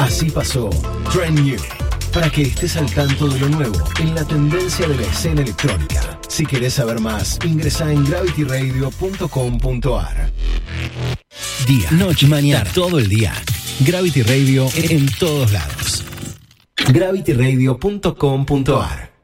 Así pasó Trend New, para que estés al tanto de lo nuevo en la tendencia de la escena electrónica. Si querés saber más, ingresa en gravityradio.com.ar. Día, noche, mañana, todo el día. Gravity Radio en todos lados. gravityradio.com.ar.